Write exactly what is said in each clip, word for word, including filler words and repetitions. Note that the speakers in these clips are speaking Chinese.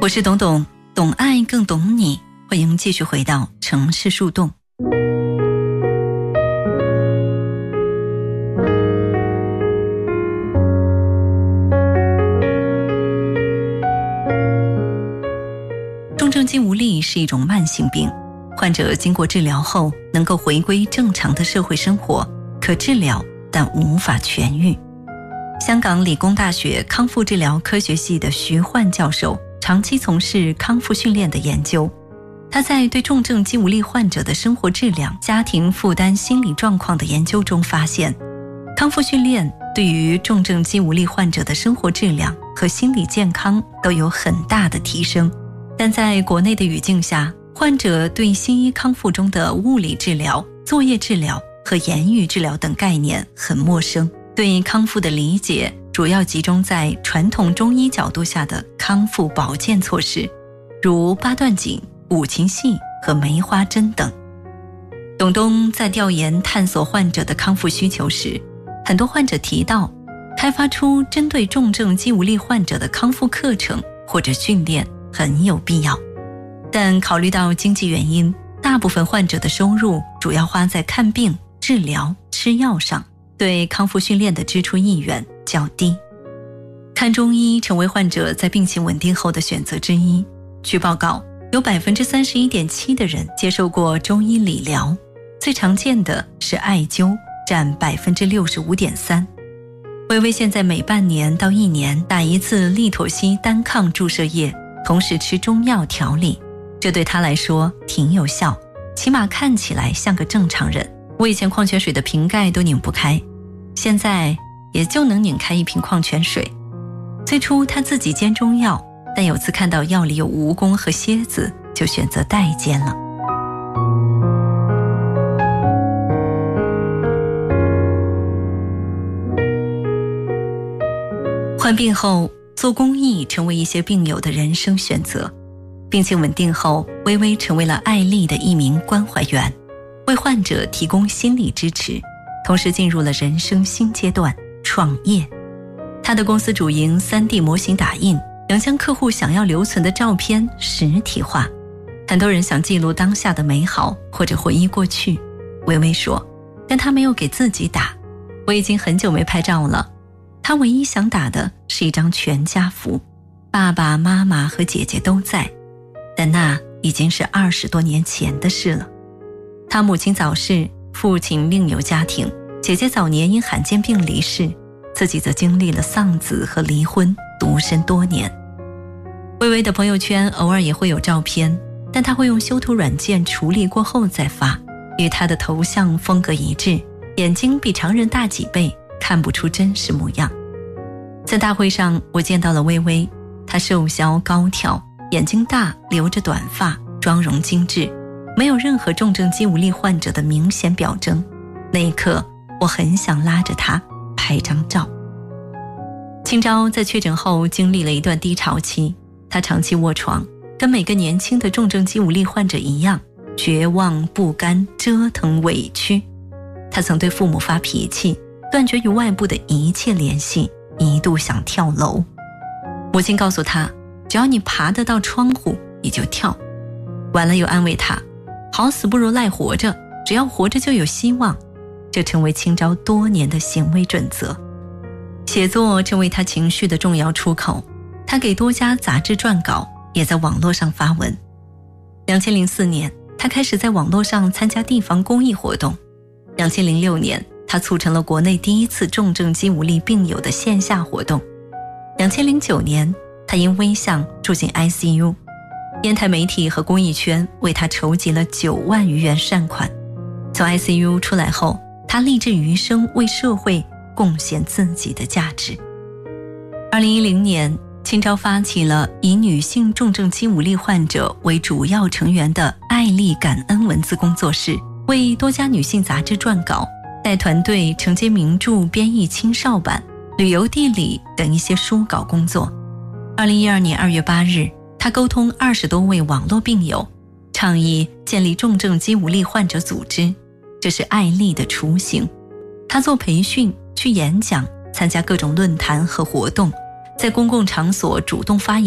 我是董董，懂爱更懂你，欢迎继续回到城市树洞。重症肌无力是一种慢性病，患者经过治疗后能够回归正常的社会生活，可治疗但无法痊愈。香港理工大学康复治疗科学系的徐焕教授长期从事康复训练的研究，他在对重症肌无力患者的生活质量、家庭负担、心理状况的研究中发现，康复训练对于重症肌无力患者的生活质量和心理健康都有很大的提升。但在国内的语境下，患者对西医康复中的物理治疗、作业治疗和言语治疗等概念很陌生，对康复的理解主要集中在传统中医角度下的康复保健措施，如八段锦、五禽戏和梅花针等。董东在调研探索患者的康复需求时，很多患者提到开发出针对重症肌无力患者的康复课程或者训练很有必要。但考虑到经济原因，大部分患者的收入主要花在看病、治疗、吃药上，对康复训练的支出意愿较低。看中医成为患者在病情稳定后的选择之一。据报告，有 百分之三十一点七 的人接受过中医理疗，最常见的是艾灸，占 百分之六十五点三。微微现在每半年到一年打一次利妥昔单抗注射液，同时吃中药调理，这对他来说挺有效，起码看起来像个正常人。我以前矿泉水的瓶盖都拧不开，现在也就能拧开一瓶矿泉水。最初他自己煎中药，但有次看到药里有蜈蚣和蝎子，就选择代煎了。患病后做公益成为一些病友的人生选择。病情稳定后，微微成为了爱丽的一名关怀员，为患者提供心理支持，同时进入了人生新阶段，创业。他的公司主营 三 D 模型打印，能将客户想要留存的照片实体化。很多人想记录当下的美好或者回忆过去，微微说，但他没有给自己打。我已经很久没拍照了，他唯一想打的是一张全家福，爸爸妈妈和姐姐都在，但那已经是二十多年前的事了。他母亲早逝，父亲另有家庭，姐姐早年因罕见病离世，自己则经历了丧子和离婚，独身多年。微微的朋友圈偶尔也会有照片，但他会用修图软件处理过后再发，与他的头像风格一致，眼睛比常人大几倍，看不出真实模样。在大会上我见到了微微，她瘦小高挑，眼睛大，留着短发，妆容精致，没有任何重症肌无力患者的明显表征。那一刻我很想拉着她拍张照。清昭在确诊后经历了一段低潮期，她长期卧床，跟每个年轻的重症肌无力患者一样，绝望、不甘、折腾、委屈。她曾对父母发脾气，断绝与外部的一切联系，一度想跳楼。母亲告诉她，只要你爬得到窗户你就跳，完了又安慰她，好死不如赖活着，只要活着就有希望。这成为清昭多年的行为准则。写作成为他情绪的重要出口，他给多家杂志撰稿，也在网络上发文。二零零四年，他开始在网络上参加地方公益活动。二零零六年，他促成了国内第一次重症肌无力病友的线下活动。二零零九年，他因危相住进 I C U， 烟台媒体和公益圈为他筹集了九万余元善款。从 I C U 出来后，他立志余生为社会贡献自己的价值。二零一零年，清昭发起了以女性重症肌无力患者为主要成员的爱丽感恩文字工作室，为多家女性杂志撰稿，带团队承接名著编译青少版、旅游地理等一些书稿工作。二零一二年二月八日，他沟通二十多位网络病友，倡议建立重症肌无力患者组织，这是爱丽的雏形。他做培训，去演讲，参加各种论坛和活动，在公共场所主动发言，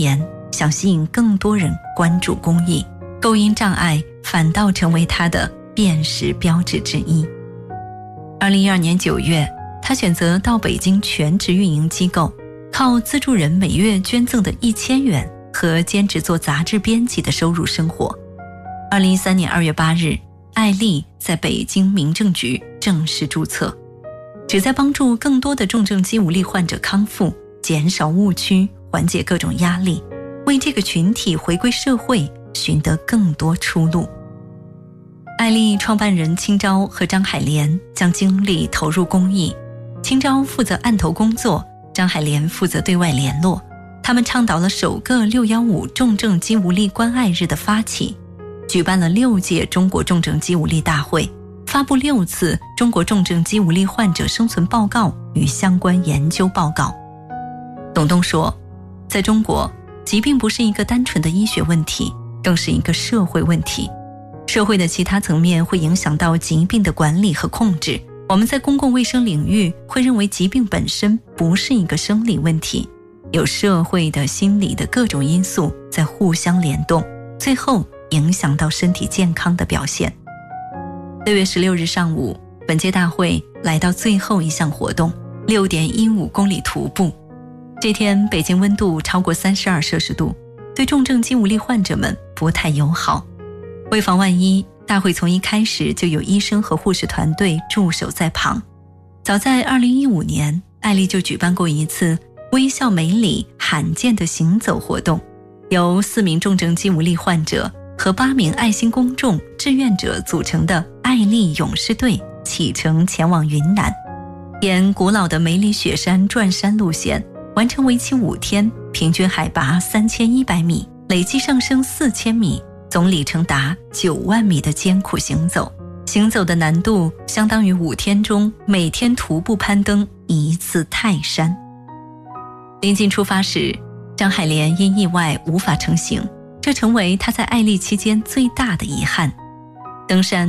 想吸引更多人关注公益，构音障碍反倒成为他的辨识标志之一。二零一二年九月，他选择到北京全职运营机构，靠资助人每月捐赠的一千元和兼职做杂志编辑的收入生活。二零一三年二月八日，艾丽在北京民政局正式注册，旨在帮助更多的重症肌无力患者康复，减少误区，缓解各种压力，为这个群体回归社会寻得更多出路。艾丽创办人青招和张海莲将精力投入公益，青招负责案头工作，张海莲负责对外联络。他们倡导了首个六一五重症肌无力关爱日的发起，举办了六届中国重症肌无力大会，发布六次中国重症肌无力患者生存报告与相关研究报告。董栋说，在中国，疾病不是一个单纯的医学问题，更是一个社会问题。社会的其他层面会影响到疾病的管理和控制。我们在公共卫生领域会认为疾病本身不是一个生理问题，有社会的、心理的各种因素在互相联动，最后影响到身体健康的表现。六月十六日上午，本届大会来到最后一项活动 六点一五公里徒步。这天北京温度超过三十二摄氏度，对重症肌无力患者们不太友好。为防万一，大会从一开始就有医生和护士团队驻守在旁。早在二零一五年，艾丽就举办过一次微笑美里罕见的行走活动，由四名重症肌无力患者和八名爱心公众志愿者组成的艾丽勇士队启程前往云南，沿古老的梅里雪山转山路线，完成为期五天，平均海拔三千一百米，累计上升四千米，总里程达九万米的艰苦行走。行走的难度相当于五天中每天徒步攀登一次泰山。临近出发时，张海莲因意外无法成行，这成为他在艾丽期间最大的遗憾。登山